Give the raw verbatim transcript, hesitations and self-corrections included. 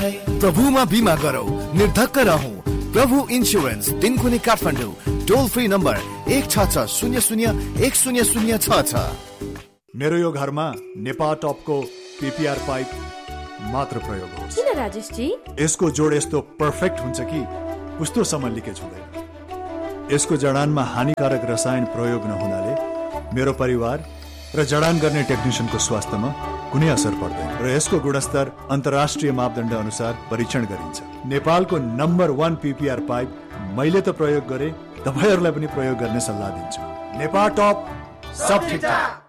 प्रभुमा बिमा गरौ, निर्धक्क रहौं। प्रभु इन्स्योरेन्स, तिनकुने काठमाडौँ। टोल फ्री नम्बर एक छ छ शून्य शून्य एक शून्य शून्य छ छ। मेरो यो घरमा नेपाल टपको पीपीआर पाइप मात्र प्रयोग होस्। किन राजेश जी? यसको जोड यस्तो पर्फेक्ट हुन्छ कि कस्तोसम्म लिकेज हुँदैन। यसको जडानमा हानिकारक रसायन प्रयोग नहुनाले मेरो परिवार र जडान गर्ने टेक्निसियनको स्वास्थ्यमा कुनै असर पर्दैन र यसको गुणस्तर अन्तर्राष्ट्रिय मापदण्ड अनुसार परीक्षण गरिन्छ। नेपालको नम्बर वान पीपीआर पाइप मैले त प्रयोग गरे, तपाईहरुलाई पनि प्रयोग गर्ने सल्लाह दिन्छु। नेपाल टप सब ठिकठाक।